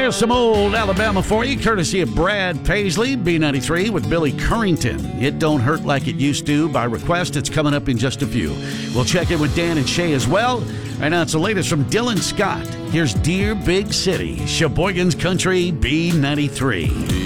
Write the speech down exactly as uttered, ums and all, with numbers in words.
There's some old Alabama for you, courtesy of Brad Paisley, B ninety-three with Billy Currington. It Don't Hurt Like It Used to, by request. It's coming up in just a few. We'll check in with Dan and Shay as well. Right now, it's the latest from Dylan Scott. Here's Dear Big City, Sheboygan's Country, B ninety-three.